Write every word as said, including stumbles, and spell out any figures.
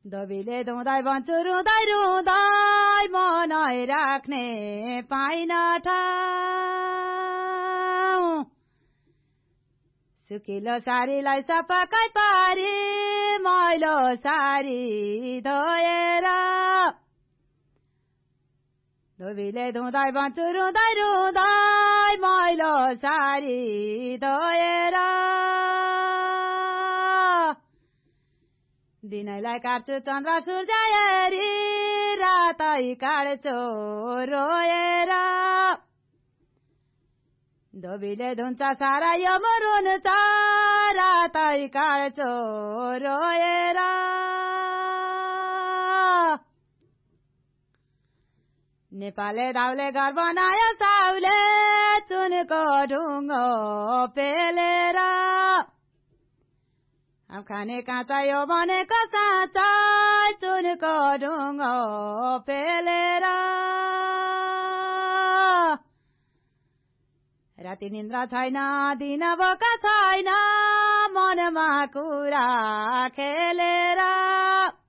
धोबीले धुँदै भन्छु रुँदै रुँदै मनै राख्ने पाइन ठाउँ सुकिलो सारीलाई सपक्कै पारी मैलो सारी धोएर धोबीले धुँदै भन्छु रुँदै रुँदै मैलो सारी धोएर दिनैलाई काट्छु चन्द्र सूर्य हेरी रातै काट्छु रोएर धोबीले धुन्छ सारा यो मरुन्छ रातै काट्छु रोएर नेपालले धाउले घर बनायो साउले चुनको ढुङ्गो पेलेर खाने काँचा यो भनेको साँचा चुनको ढुङ्गो पेलेर राति निन्द्रा छैन दिन बोका छैन मनमा कुरा खेलेर